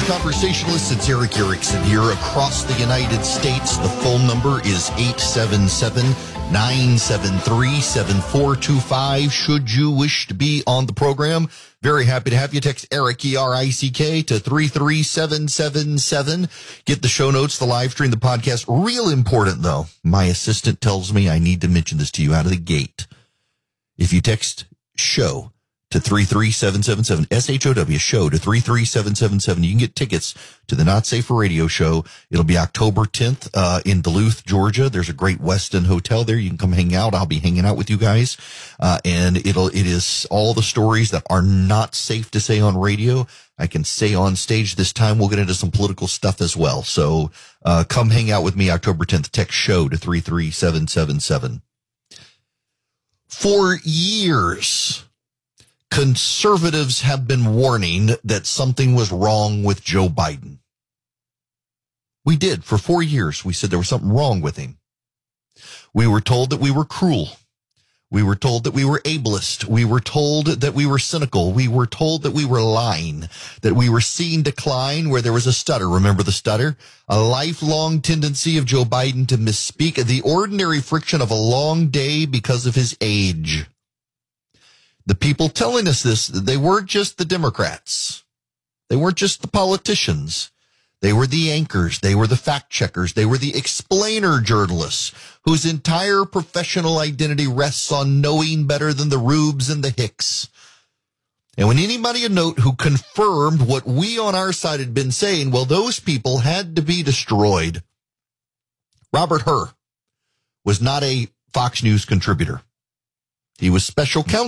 Conversationalists, it's Eric Erickson here across the United States. The phone number is 877-973-7425. Should you wish to be on the program, very happy to have you. Text Eric, E-R-I-C-K, to 33777. Get the show notes, the live stream, the podcast. Real important, though. My assistant tells me I need to mention this to you out of the gate. If you text SHOW to 33777, SHOW, show to 33777. You can get tickets to the Not Safe for Radio show. It'll be October 10th in Duluth, Georgia. There's a great Westin hotel there. You can come hang out. I'll be hanging out with you guys. And it is all the stories that are not safe to say on radio. I can say on stage. This time we'll get into some political stuff as well. So come hang out with me October 10th. Text SHOW to 33777. For years, conservatives have been warning that something was wrong with Joe Biden. We did. For 4 years, we said there was something wrong with him. We were told that we were cruel. We were told that we were ableist. We were told that we were cynical. We were told that we were lying, that we were seeing decline where there was a stutter. Remember the stutter? A lifelong tendency of Joe Biden to misspeak, the ordinary friction of a long day because of his age. The people telling us this, they weren't just the Democrats. They weren't just the politicians. They were the anchors. They were the fact checkers. They were the explainer journalists whose entire professional identity rests on knowing better than the Rubes and the Hicks. And when anybody of note who confirmed what we on our side had been saying, well, those people had to be destroyed. Robert Hur was not a Fox News contributor. He was special counsel